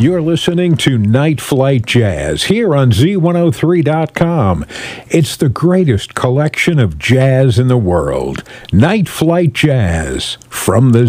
You're listening to Night Flight Jazz here on Z103.com. It's the greatest collection of jazz in the world. Night Flight Jazz from the